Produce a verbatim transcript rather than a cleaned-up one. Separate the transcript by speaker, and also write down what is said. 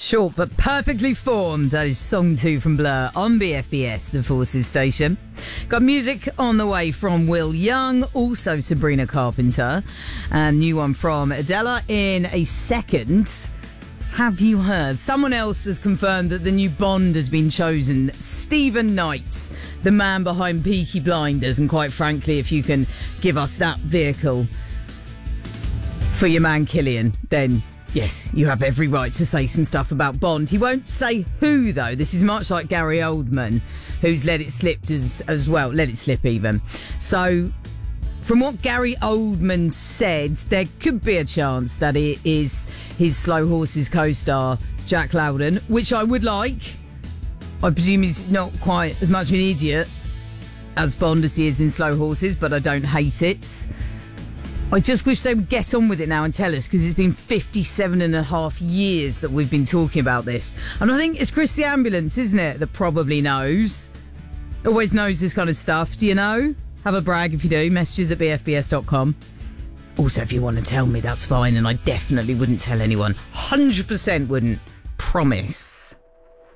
Speaker 1: Short but perfectly formed. That is song two from Blur on B F B S, the Forces station. Got music on the way from Will Young, also Sabrina Carpenter, and new one from Adela in a second. Have you heard? Someone else has confirmed that the new Bond has been chosen. Stephen Knight, the man behind Peaky Blinders, and quite frankly, if you can give us that vehicle for your man Killian, then yes, you have every right to say some stuff about Bond. He won't say who, though. This is much like Gary Oldman, who's let it slip as, as well. Let it slip, even. So, from what Gary Oldman said, there could be a chance that it is his Slow Horses co-star, Jack Lowden, which I would like. I presume he's not quite as much of an idiot as Bond as he is in Slow Horses, but I don't hate it. I just wish they would get on with it now and tell us, because it's been fifty-seven and a half years that we've been talking about this. And I think it's Chris the Ambulance, isn't it, that probably knows. Always knows this kind of stuff. Do you know? Have a brag if you do. Messages at b f b s dot com. Also, if you want to tell me, that's fine, and I definitely wouldn't tell anyone. one hundred percent wouldn't. Promise.